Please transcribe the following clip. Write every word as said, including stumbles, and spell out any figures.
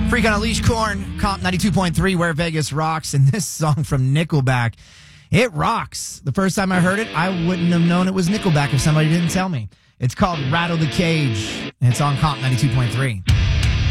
Freak on a Leash, Korn, Comp ninety-two point three, Where Vegas Rocks, and this song from Nickelback, it rocks. The first time I heard it, I wouldn't have known it was Nickelback if somebody didn't tell me. It's called Rattle the Cage, and it's on Comp ninety-two point three.